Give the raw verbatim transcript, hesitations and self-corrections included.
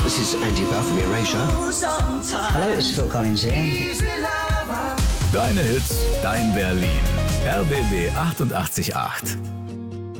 This is Andy Bell from Erasure. Hello, it's Phil Collins here. Deine Hits, dein Berlin. R B B achtundachtzig Komma acht.